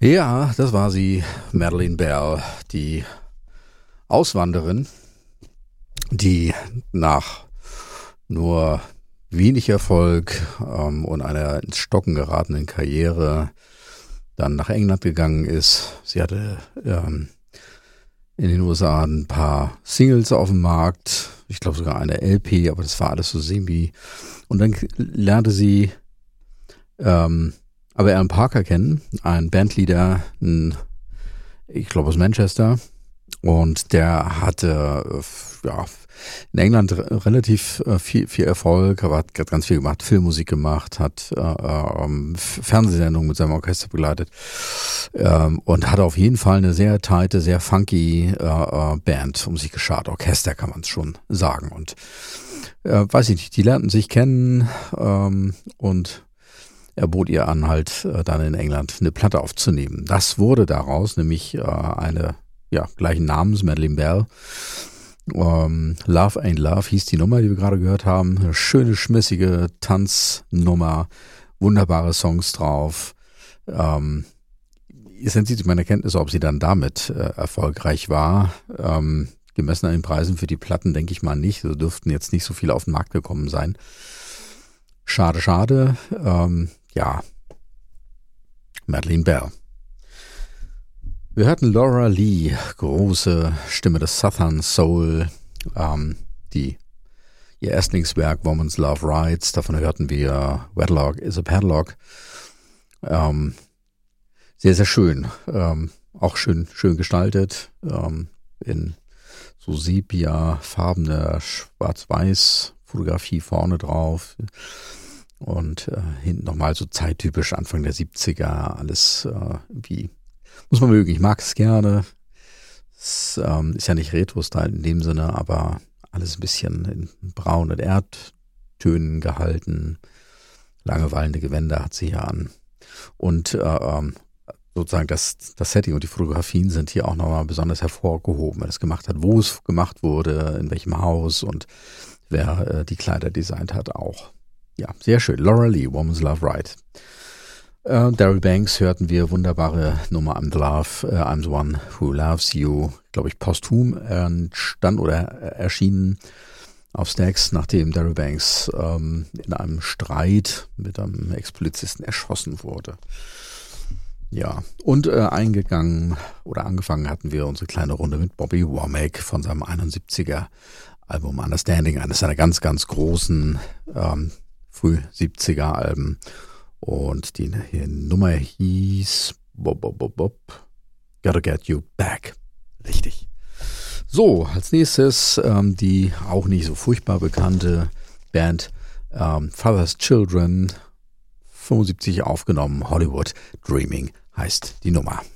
Ja, das war sie, Madeleine Bell, die Auswanderin, die nach nur wenig Erfolg und einer ins Stocken geratenen Karriere dann nach England gegangen ist. Sie hatte in den USA ein paar Singles auf dem Markt, ich glaube sogar eine LP, aber das war alles so semi. Und dann lernte sie aber Alan Parker kennen, ein Bandleader, ich glaube aus Manchester, und der hatte in England relativ viel Erfolg, aber hat ganz viel gemacht, Filmmusik gemacht, hat Fernsehsendungen mit seinem Orchester begleitet und hatte auf jeden Fall eine sehr tighte, sehr funky Band um sich geschart, Orchester kann man es schon sagen, und weiß ich nicht, die lernten sich kennen und er bot ihr an, halt dann in England eine Platte aufzunehmen. Das wurde daraus, nämlich eine gleichen Namens, Madeleine Bell. Love Ain't Love hieß die Nummer, die wir gerade gehört haben. Eine schöne, schmissige Tanznummer, wunderbare Songs drauf. Ist entzieht meine Kenntnis, ob sie dann damit erfolgreich war. Gemessen an den Preisen für die Platten denke ich mal nicht. Also dürften jetzt nicht so viele auf den Markt gekommen sein. Schade, schade. Madeleine Bell. Wir hörten Laura Lee, große Stimme des Southern Soul, ihr Erstlingswerk Woman's Love Rides, davon hörten wir Wedlock is a Padlock. Sehr, sehr schön, auch schön gestaltet, in so sepia-farbener Schwarz-Weiß Fotografie vorne drauf. Und hinten nochmal so zeittypisch Anfang der 70er, alles wie, muss man mögen, ich mag es gerne. Es ist ja nicht Retro-Style in dem Sinne, aber alles ein bisschen in Braun- und Erdtönen gehalten. Lange wallende Gewänder hat sie hier an. Und sozusagen das Setting und die Fotografien sind hier auch nochmal besonders hervorgehoben, wer das gemacht hat, wo es gemacht wurde, in welchem Haus und wer die Kleider designt hat auch. Ja, sehr schön. Laura Lee, Woman's Love Ride. Daryl Banks hörten wir, wunderbare Nummer I'm the One Who Loves You, glaube ich, posthum erschienen auf Stax, nachdem Daryl Banks in einem Streit mit einem Ex-Polizisten erschossen wurde. Ja, und angefangen hatten wir unsere kleine Runde mit Bobby Womack von seinem 71er Album Understanding, eines seiner ganz, ganz großen früh 70er Alben, und die Nummer hieß Gotta Get You Back. Richtig. So, als nächstes die auch nicht so furchtbar bekannte Band Father's Children, 75 aufgenommen, Hollywood Dreaming heißt die Nummer.